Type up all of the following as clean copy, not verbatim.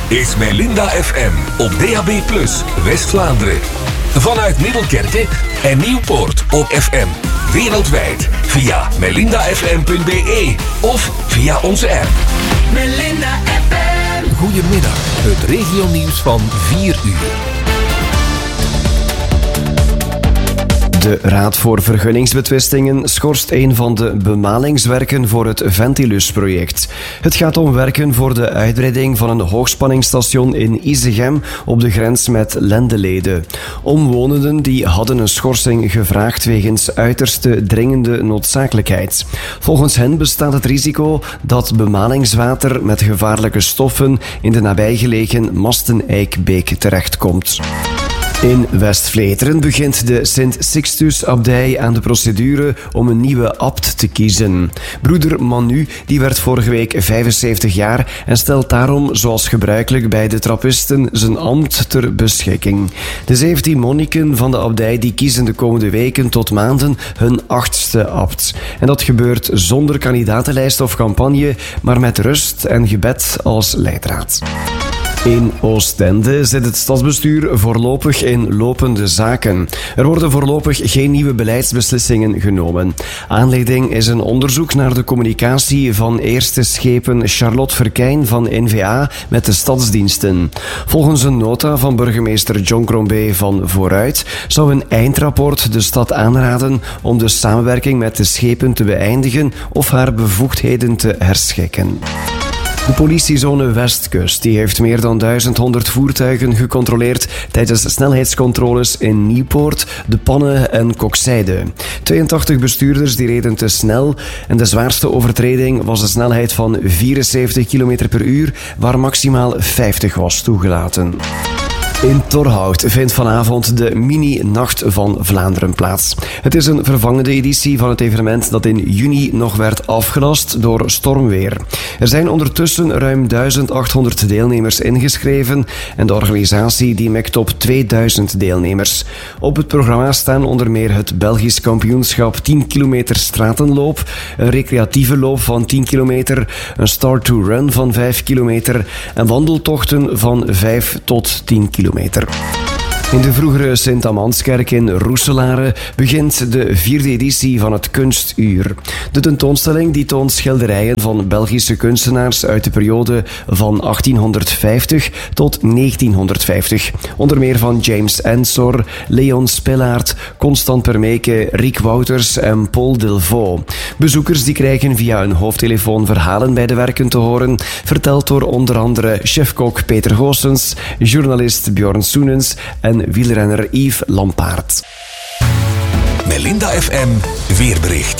is Melinda FM op DAB+, West-Vlaanderen. Vanuit Middelkerke en Nieuwpoort op FM. Wereldwijd via melindafm.be of via onze app. Melinda FM. Goedemiddag, het regionieuws van 4 uur. De Raad voor Vergunningsbetwistingen schorst een van de bemalingswerken voor het Ventilus-project. Het gaat om werken voor de uitbreiding van een hoogspanningsstation in Isegem op de grens met Lendelede. Omwonenden die hadden een schorsing gevraagd wegens uiterste dringende noodzakelijkheid. Volgens hen bestaat het risico dat bemalingswater met gevaarlijke stoffen in de nabijgelegen Masteneikbeek terechtkomt. In West-Vleteren begint de Sint-Sixtus-abdij aan de procedure om een nieuwe abt te kiezen. Broeder Manu die werd vorige week 75 jaar en stelt daarom, zoals gebruikelijk bij de trappisten, zijn ambt ter beschikking. De 17 monniken van de abdij die kiezen de komende weken tot maanden hun 8e abt. En dat gebeurt zonder kandidatenlijst of campagne, maar met rust en gebed als leidraad. In Oostende zit het stadsbestuur voorlopig in lopende zaken. Er worden voorlopig geen nieuwe beleidsbeslissingen genomen. Aanleiding is een onderzoek naar de communicatie van eerste schepen Charlotte Verkijn van N-VA met de stadsdiensten. Volgens een nota van burgemeester John Crombie van Vooruit zou een eindrapport de stad aanraden om de samenwerking met de schepen te beëindigen of haar bevoegdheden te herschikken. De politiezone Westkust die heeft meer dan 1100 voertuigen gecontroleerd tijdens snelheidscontroles in Nieuwpoort, De Panne en Kokzijde. 82 bestuurders die reden te snel en de zwaarste overtreding was de snelheid van 74 km per uur, waar maximaal 50 was toegelaten. In Torhout vindt vanavond de Mini-Nacht van Vlaanderen plaats. Het is een vervangende editie van het evenement dat in juni nog werd afgelast door stormweer. Er zijn ondertussen ruim 1800 deelnemers ingeschreven en de organisatie die mikt op 2000 deelnemers. Op het programma staan onder meer het Belgisch kampioenschap 10 kilometer stratenloop, een recreatieve loop van 10 kilometer, een start-to-run van 5 kilometer en wandeltochten van 5 tot 10 kilometer. In de vroegere Sint-Amanskerk in Roeselare begint de 4e editie van het Kunstuur. De tentoonstelling die toont schilderijen van Belgische kunstenaars uit de periode van 1850 tot 1950. Onder meer van James Ensor, Leon Spillaert, Constant Permeke, Riek Wouters en Paul Delvaux. Bezoekers die krijgen via een hoofdtelefoon verhalen bij de werken te horen, verteld door onder andere chefkok Peter Goossens, journalist Bjorn Soenens en wielrenner Yves Lampaert. Melinda FM weerbericht.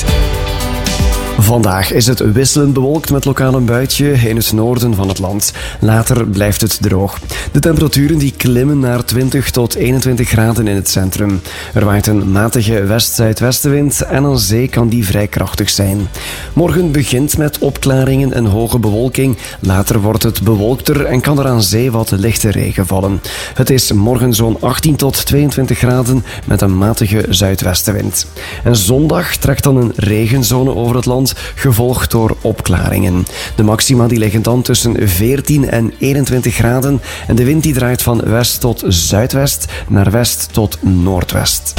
Vandaag is het wisselend bewolkt met lokaal een buitje in het noorden van het land. Later blijft het droog. De temperaturen die klimmen naar 20 tot 21 graden in het centrum. Er waait een matige west-zuidwestenwind en aan zee kan die vrij krachtig zijn. Morgen begint met opklaringen en hoge bewolking. Later wordt het bewolkter en kan er aan zee wat lichte regen vallen. Het is morgen zo'n 18 tot 22 graden met een matige zuidwestenwind. En zondag trekt dan een regenzone over het land, gevolgd door opklaringen. De maxima die liggen dan tussen 14 en 21 graden en de wind die draait van west tot zuidwest naar west tot noordwest.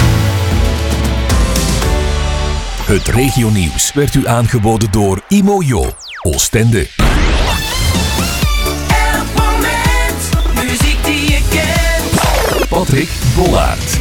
Het regionieuws werd u aangeboden door Imojo, Oostende. Elk moment, muziek die je kent. Patrick Bollaert.